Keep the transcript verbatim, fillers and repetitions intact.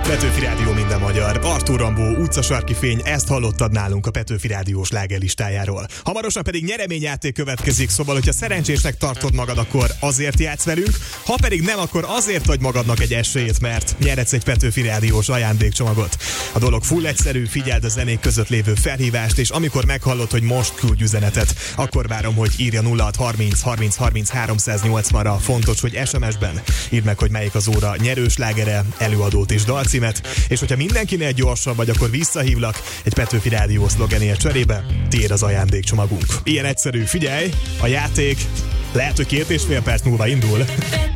Petőfi Rádió minden magyar. Artúr Rambó, utcasarki fény, ezt hallottad nálunk a Petőfi Rádió slágerlistájáról. Hamarosan pedig nyereményjáték következik, szóval, hogyha szerencsésnek tartod magad, akkor azért játsz velünk, ha pedig nem, akkor azért vagy magadnak egy esélyt, mert nyerhetsz egy Petőfi Rádiós ajándékcsomagot. A dolog full egyszerű, figyeld a zenék között lévő felhívást, és amikor meghallod, hogy most küldj üzenetet, akkor várom, hogy írja nulla hat harminc harminc harminc háromszáznyolcvanra, fontos, hogy es em es-ben írd meg, hogy melyik az óra nyerőslágere, előadót és dalcímet, és hogyha mindenkinél gyorsabb vagy, akkor visszahívlak egy Petőfi Rádió szlogenért cserébe, tiéd az ajándékcsomagunk. Ilyen egyszerű, figyelj, a játék lehet, hogy két és fél perc múlva indul.